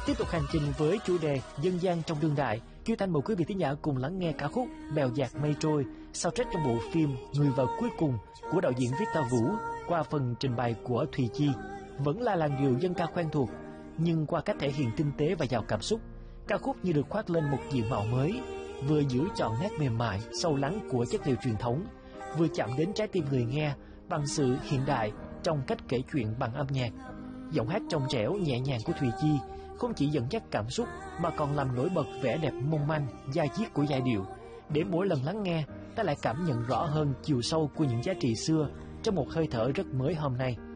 Tiếp tục hành trình với chủ đề dân gian trong đương đại, Kiều Thanh mời quý vị thính giả cùng lắng nghe ca khúc Bèo dạt mây trôi, soundtrack trong bộ phim Người vợ cuối cùng của đạo diễn Victor Vũ qua phần trình bày của Thùy Chi. Vẫn là làn điệu dân ca quen thuộc, nhưng qua cách thể hiện tinh tế và giàu cảm xúc, ca khúc như được khoác lên một diện mạo mới, vừa giữ trọn nét mềm mại, sâu lắng của chất liệu truyền thống, vừa chạm đến trái tim người nghe bằng sự hiện đại trong cách kể chuyện bằng âm nhạc. Giọng hát trong trẻo nhẹ nhàng của Thùy Chi không chỉ dẫn dắt cảm xúc mà còn làm nổi bật vẻ đẹp mong manh, dai diết của giai điệu, để mỗi lần lắng nghe ta lại cảm nhận rõ hơn chiều sâu của những giá trị xưa trong một hơi thở rất mới hôm nay.